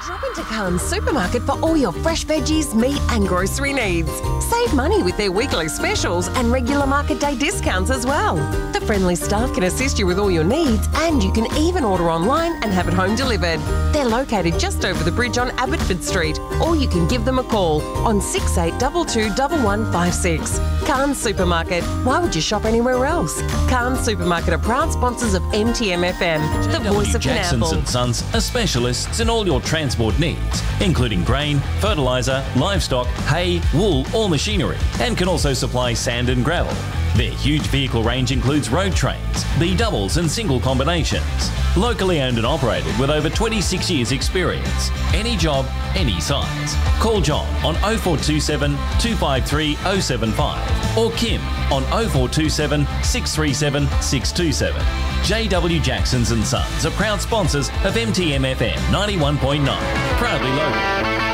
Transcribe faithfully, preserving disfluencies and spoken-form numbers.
Drop into Carnes Supermarket for all your fresh veggies, meat and grocery needs. Save money with their weekly specials and regular market day discounts as well. The friendly staff can assist you with all your needs, and you can even order online and have it home delivered. They're located just over the bridge on Abbotsford Street, or you can give them a call on six eight two two, one one five six. Carnes Supermarket. Why would you shop anywhere else? Carnes Supermarket are proud sponsors of M T M F M, the voice of Jacksons Coonamble. and Sons are specialists in all your transport needs, including grain, fertiliser, livestock, hay, wool or machinery, and can also supply sand and gravel. Their huge vehicle range includes road trains, B-doubles and single combinations. Locally owned and operated with over twenty-six years experience. Any job, any size. Call John on oh four two seven, two five three, oh seven five or Kim on oh four two seven, six three seven, six two seven. J W Jacksons and Sons are proud sponsors of M T M F M ninety-one point nine. Proudly local.